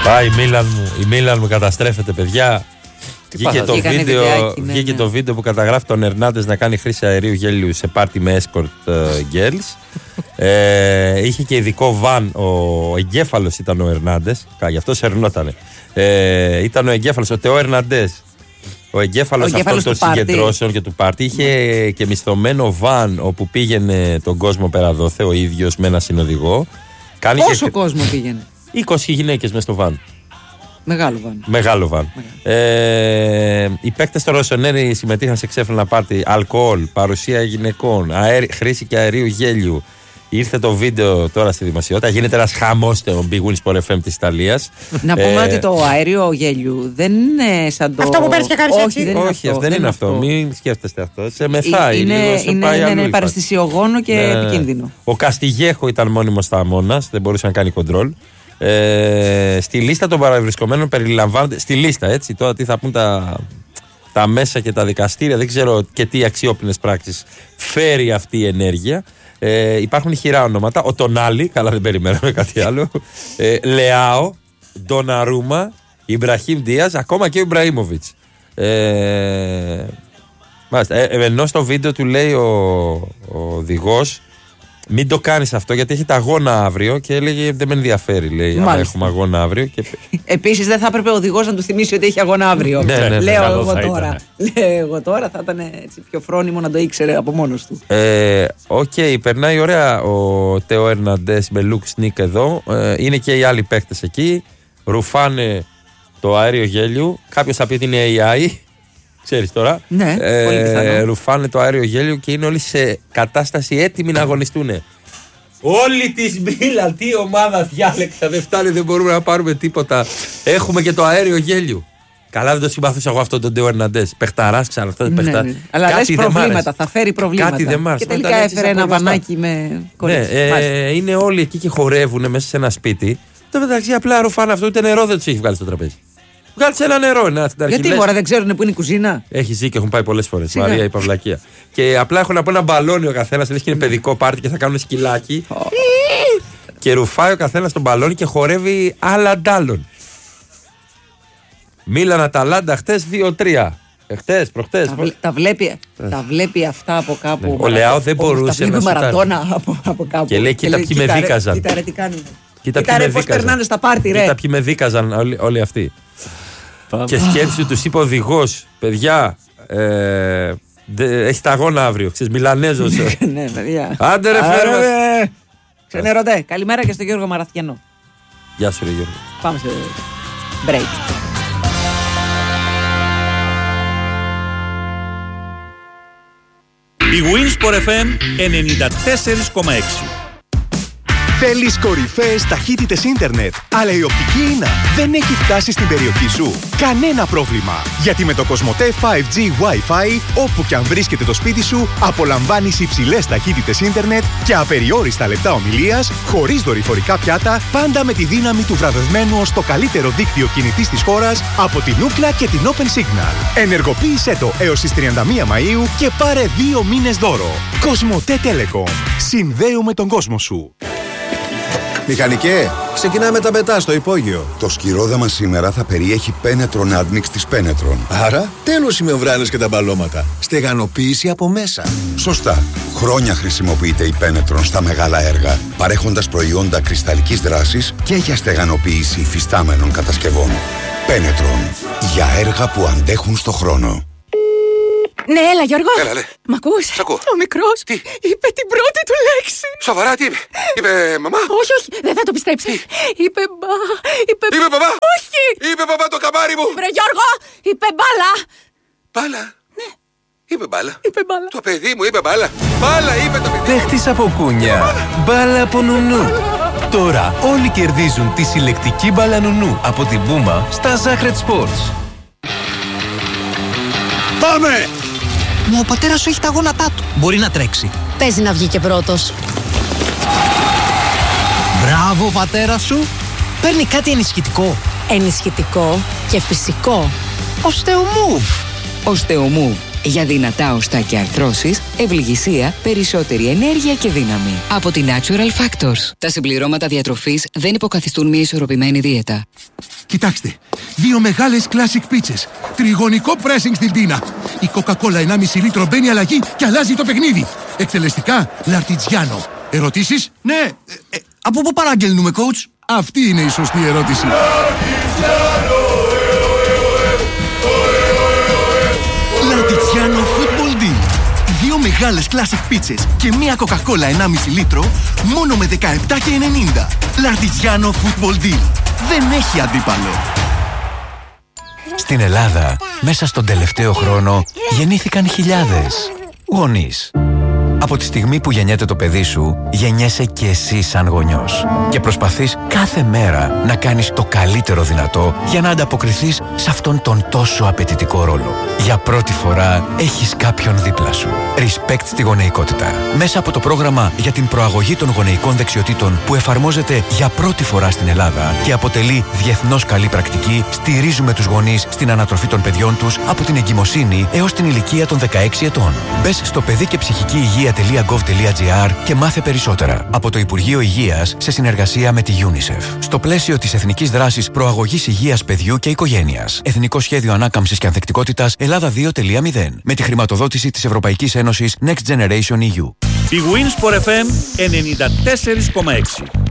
Πάει η Μίλαν μου καταστρέφεται, παιδιά. Βγήκε το βίντεο που καταγράφει τον Ερνάντες να κάνει χρήση αερίου γέλιου σε πάρτι με escort girls. Είχε και ειδικό βαν. Ο εγκέφαλος ήταν ο Ερνάντες. Γι' αυτό σερνότανε. Ήταν ο εγκέφαλος, ο Τεό Ερναντές. Ο εγκέφαλος αυτών των συγκεντρώσεων και του πάρτι. Είχε και μισθωμένο βαν όπου πήγαινε τον κόσμο πέρα δόθε ο ίδιος με ένα συνοδηγό. Πόσο κόσμο πήγαινε? 20 γυναίκες μες στο βαν. Μεγάλο βαν. Οι παίκτες των Ρωσονέρι συμμετείχαν σε ξέφρενα πάρτι, αλκοόλ, παρουσία γυναικών, χρήση και αερίου γέλιου. Ήρθε το βίντεο τώρα στη δημοσιότητα. Γίνεται ένας χαμός στο Big Win Sport FM της Ιταλίας. Να πούμε ότι το αέριο γέλιου δεν είναι σαν το. Αυτό που παίρνεις και κάνεις έτσι. Όχι, δεν είναι αυτό. Μην σκέφτεστε αυτό. Σε μεθάει. Είναι παραισθησιογόνο και επικίνδυνο. Ο Καστιγέχο ήταν μόνιμος θαμώνας. Δεν μπορούσε να κάνει κοντρόλ. Στη λίστα των παραβρισκομένων περιλαμβάνονται. Στη λίστα, έτσι. Τώρα τι θα πούν τα μέσα και τα δικαστήρια. Δεν ξέρω και τι αξιόπινες πράξεις φέρει αυτή η ενέργεια. Υπάρχουν χειρά ονόματα. Ο Τονάλι, καλά δεν περιμέναμε κάτι άλλο. Λεάο, Ντοναρούμα, Ιμπραχήμ Ντίας, ακόμα και ο Ιμπραήμοβιτς. Ενώ στο βίντεο του λέει ο οδηγός, μην το κάνεις αυτό γιατί έχει τα αγώνα αύριο, και έλεγε δεν με ενδιαφέρει, λέει, αν έχουμε αγώνα αύριο. Επίσης δεν θα έπρεπε ο οδηγός να του θυμίσει ότι έχει αγώνα αύριο. Λέω εγώ τώρα θα ήταν έτσι πιο φρόνιμο να το ήξερε από μόνος του. Περνάει ωραία ο Τεό Ερναντές με Λουκ Σνίκ εδώ. Είναι και οι άλλοι παίκτες εκεί. Ρουφάνε το αέριο γέλιου. Κάποιος θα πει ότι είναι AI. Ξέρεις τώρα. Ναι, πολύ πιθανό. Ρουφάνε το αέριο γέλιο και είναι όλοι σε κατάσταση έτοιμοι να αγωνιστούν. Όλη τη Μίλαν, τι ομάδα διάλεξα, δεν φτάνει, δεν μπορούμε να πάρουμε τίποτα. Έχουμε και το αέριο γέλιο. Καλά, δεν το συμπαθούσα εγώ αυτόν τον Τεό Ερναντές. Παιχταράς, ξέρω αυτό. Ναι. Αλλά λες προβλήματα, θα φέρει προβλήματα. Κάτι δεν μ' άρεσε. Και τελικά έφερε ένα βανάκι με κορίτσι. Είναι όλοι εκεί και χορεύουν μέσα σε ένα σπίτι. Το μεταξύ απλά ρουφάνε αυτό, ούτε νερό δεν του έχει βγάλει στο τραπέζι. Βγάλει ένα νερό, γιατί τώρα δεν ξέρουν που είναι η κουζίνα. Έχει ζει και έχουν πάει πολλές φορές. Μαρία, η Παυλακία. Και απλά έχουν από ένα μπαλόνι ο καθένας, λες και είναι παιδικό πάρτι και θα κάνουν σκυλάκι. Και ρουφάει ο καθένας τον μπαλόνι και χορεύει άλλα ντάλλον. Μίλαν Αταλάντα χτες 2-3. Προχτές. Τα βλέπει αυτά από κάπου. Ο Λεάο δεν μπορούσε να Μαραντόνα από κάπου. Και λέει, κοίτα ποιοι με δίκαζαν. Κοίτα τι κάνουν. Κοίτα ρε πώς περνάνε στα πάρτι, ρε. Κοίτα ποιοι με δίκαζαν όλοι αυτοί. Και σκέψου, τους είπε ο οδηγός, παιδιά, έχει τα αγώνα αύριο. Ξέρεις, Μιλανέζος. Ναι, παιδιά. Άντε ρε φέρμας. Ξενερωτέ. Καλημέρα και στον Γιώργο Μαραθιανό. Γεια σου ρε Γιώργο. Πάμε σε break. Η Winsport FM 94,6. Θέλεις κορυφαίες ταχύτητες ίντερνετ, αλλά η οπτική ίνα δεν έχει φτάσει στην περιοχή σου? Κανένα πρόβλημα, γιατί με το Cosmote 5G Wi-Fi, όπου και αν βρίσκεται το σπίτι σου, απολαμβάνεις υψηλές ταχύτητες ίντερνετ και απεριόριστα λεπτά ομιλίας, χωρίς δορυφορικά πιάτα, πάντα με τη δύναμη του βραβευμένου ως το καλύτερο δίκτυο κινητής της χώρας από την Ookla και την Open Signal. Ενεργοποίησέ το έως τις 31 Μαΐου και πάρε 2 μήνες δώρο. Cosmote Telecom. Συνδέουμε τον κόσμο σου. Μηχανικέ, ξεκινάμε τα πετά στο υπόγειο. Το σκυρόδεμα σήμερα θα περιέχει Penetron Admix της Penetron. Άρα, τέλος οι μεμβράνες και τα μπαλώματα. Στεγανοποίηση από μέσα. Σωστά. Χρόνια χρησιμοποιείται η Penetron στα μεγάλα έργα, παρέχοντας προϊόντα κρυσταλλικής δράσης και για στεγανοποίηση υφιστάμενων κατασκευών. Penetron. Για έργα που αντέχουν στο χρόνο. Ναι, έλα Γιώργο. Έλα, λέ. Μ' ακούς? Σ' ακούω. Ο μικρός Τι? είπε την πρώτη του λέξη. Σοβαρά, τι είπε? Είπε μαμά? Όχι, δεν θα το πιστέψεις. Είπε μπαμπά? Όχι. Είπε μπαμπά το καμάρι μου. Βρε Γιώργο, είπε μπάλα. Μπάλα? Ναι. Είπε μπάλα. Είπε μπάλα. Το παιδί μου είπε μπάλα. Μπάλα είπε το παιδί. Παίχτης από κούνια. Μπάλα από νουνού. Τώρα όλοι κερδίζουν τη συλλεκτική μπάλα νουνού από την Puma στα Zacred Sports. Πάμε! Μα ο πατέρας σου έχει τα γόνατά του. Μπορεί να τρέξει. Παίζει να βγει και πρώτος. Μπράβο, πατέρα σου. Παίρνει κάτι ενισχυτικό. Ενισχυτικό και φυσικό. Οστεομούβ. Οστεομούβ. Για δυνατά οστά και αρθρώσεις, ευληγησία, περισσότερη ενέργεια και δύναμη. Από τη Natural Factors. Τα συμπληρώματα διατροφής δεν υποκαθιστούν μια ισορροπημένη δίαιτα. Κοιτάξτε, 2 μεγάλες classic πίτσες. Τριγωνικό pressing στην πίνα. Η Coca-Cola 1,5 λίτρο μπαίνει αλλαγή και αλλάζει το παιχνίδι. Εκτελεστικά, Λαρτιτζιάνο. Ερωτήσεις? Ναι. Από πού παραγγέλνουμε, coach? Αυτή είναι η σωστή ερώτηση. Λαρτιτζιάνο Football Deal. 2 μεγάλες classic πίτσες και μία Coca-Cola 1,5 λίτρο μόνο με 17,90. Λαρτιτζιάνο Football Deal. Δεν έχει αντίπαλο. Στην Ελλάδα, μέσα στον τελευταίο χρόνο, γεννήθηκαν χιλιάδες γονείς. Από τη στιγμή που γεννιέται το παιδί σου, γεννιέσαι και εσύ σαν γονιός. Και προσπαθείς κάθε μέρα να κάνεις το καλύτερο δυνατό για να ανταποκριθείς σε αυτόν τον τόσο απαιτητικό ρόλο. Για πρώτη φορά έχεις κάποιον δίπλα σου. Respect στη γονεϊκότητα. Μέσα από το πρόγραμμα για την προαγωγή των γονεϊκών δεξιοτήτων που εφαρμόζεται για πρώτη φορά στην Ελλάδα και αποτελεί διεθνώς καλή πρακτική, στηρίζουμε τους γονείς στην ανατροφή των παιδιών τους από την εγκυμοσύνη έως την ηλικία των 16 ετών. Μπες στο παιδί και ψυχική υγεία.gov.gr και μάθε περισσότερα από το Υπουργείο Υγείας σε συνεργασία με τη UNICEF. Στο πλαίσιο της Εθνικής Δράσης Προαγωγής Υγείας Παιδιού και Οικογένειας. Εθνικό Σχέδιο Ανάκαμψης και Ανθεκτικότητας Ελλάδα 2.0. Με τη χρηματοδότηση της Ευρωπαϊκής Ένωσης Next Generation EU. Η Winsport FM 94,6.